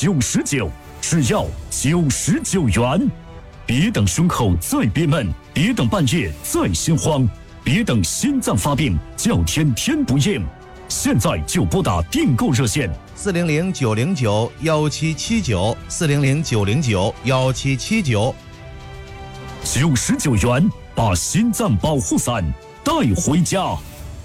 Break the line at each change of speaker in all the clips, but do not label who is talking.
99，只要99元。别等胸口再憋闷，别等半夜再心慌，别等心脏发病叫天天不应，现在就拨打订购热线
400-909-1779，400-909-1779。
99元，把心脏保护伞带回家。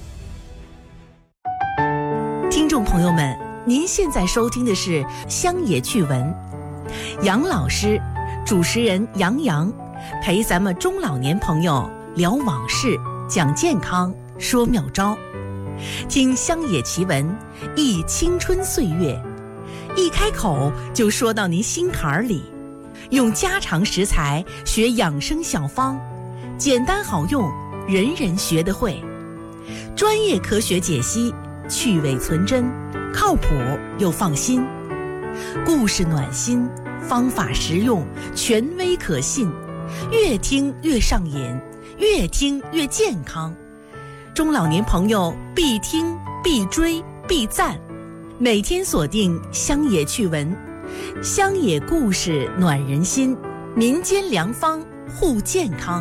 听众朋友们，您现在收听的是乡野趣闻，杨老师主持人杨洋陪咱们中老年朋友聊往事，讲健康，说妙招。听乡野奇闻，忆青春岁月，一开口就说到您心坎里。用家常食材学养生小方，简单好用，人人学得会。专业科学解析，去伪存真，靠谱又放心。故事暖心，方法实用，权威可信，越听越上瘾，越听越健康。中老年朋友必听必追必赞，每天锁定乡野趣闻，乡野故事暖人心，民间良方护健康。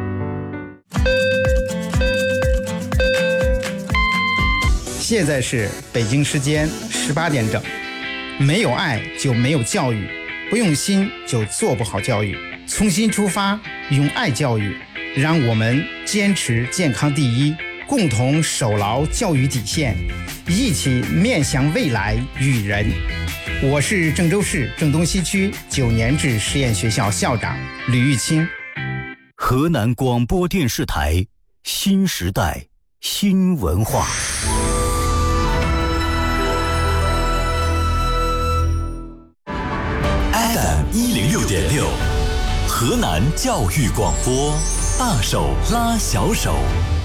现在是北京时间18点整。没有爱就没有教育，不用心就做不好教育。从心出发，用爱教育，让我们坚持健康第一，共同守牢教育底线，一起面向未来育人。我是郑州市郑东西区9年制实验学校校长吕玉清。
河南广播电视台新时代新文化。FM106.6，河南教育广播，大手拉小手。